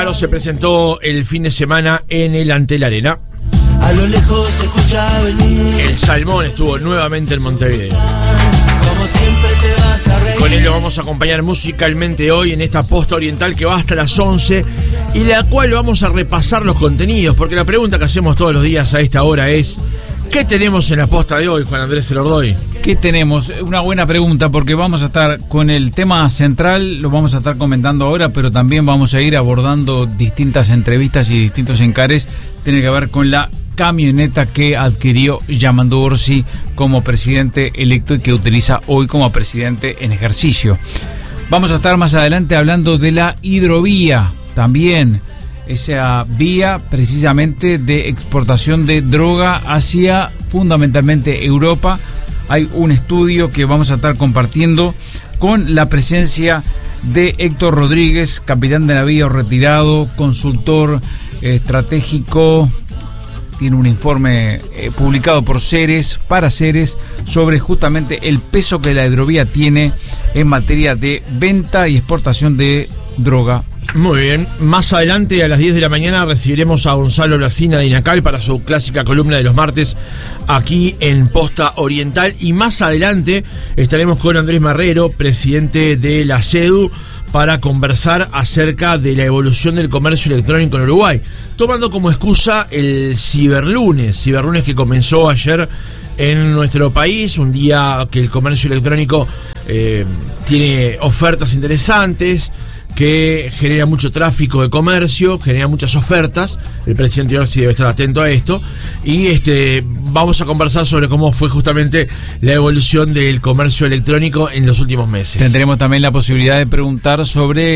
Calamaro se presentó el fin de semana en el Antel Arena. A lo lejos se escucha venir. El Salmón estuvo nuevamente en Montevideo. Como siempre te vas a reír. Con él lo vamos a acompañar musicalmente hoy en esta posta oriental que va hasta las 11 y la cual vamos a repasar los contenidos, porque la pregunta que hacemos todos los días a esta hora es: ¿qué tenemos en la posta de hoy, Juan Andrés Elordoy? ¿Qué tenemos? Una buena pregunta, porque vamos a estar con el tema central, lo vamos a estar comentando ahora, pero también vamos a ir abordando distintas entrevistas y distintos encares. Tiene que ver con la camioneta que adquirió Yamandu Orsi como presidente electo y que utiliza hoy como presidente en ejercicio. Vamos a estar más adelante hablando de la hidrovía también. Esa vía precisamente de exportación de droga hacia fundamentalmente Europa. Hay un estudio que vamos a estar compartiendo con la presencia de Héctor Rodríguez, capitán de navío retirado, consultor estratégico. Tiene un informe publicado por Ceres, para Ceres, sobre justamente el peso que la hidrovía tiene en materia de venta y exportación de droga. Muy bien, más adelante a las 10 de la mañana recibiremos a Gonzalo Lacina de Inacal para su clásica columna de los martes aquí en Posta Oriental, y más adelante estaremos con Andrés Marrero, presidente de la CEDU, para conversar acerca de la evolución del comercio electrónico en Uruguay, tomando como excusa el ciberlunes que comenzó ayer en nuestro país, un día que el comercio electrónico tiene ofertas interesantes, que genera mucho tráfico de comercio, genera muchas ofertas. El presidente Orsi debe estar atento a esto. Y vamos a conversar sobre cómo fue justamente la evolución del comercio electrónico en los últimos meses. Tendremos también la posibilidad de preguntar sobre